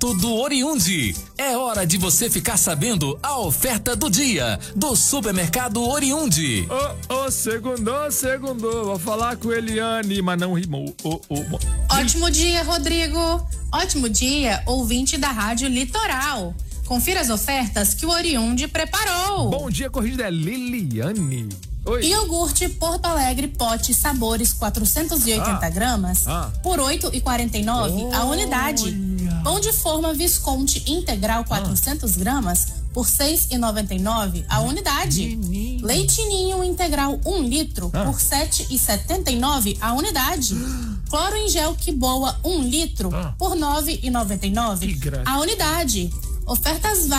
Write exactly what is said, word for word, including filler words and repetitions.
perto do Oriundi. É hora de você ficar sabendo a oferta do dia do Supermercado Oriundi. Ô, oh, oh, segundou, segundou. Vou falar com Eliane, mas não rimou. Oh, oh. Ótimo dia, Rodrigo. Ótimo dia, ouvinte da Rádio Litoral. Confira as ofertas que o Oriundi preparou. Bom dia, corrigida é Liliane. Oi. Iogurte Porto Alegre pote sabores quatrocentos e oitenta ah, gramas ah. por oito reais e quarenta e nove centavos a unidade. Pão de forma Visconti integral quatrocentas gramas por seis reais e noventa e nove centavos a unidade. Menino. Leite Ninho integral um litro ah. por sete reais e setenta e nove centavos a unidade. Cloro em gel Que Boa um litro ah. por nove reais e noventa e nove centavos a unidade. Ofertas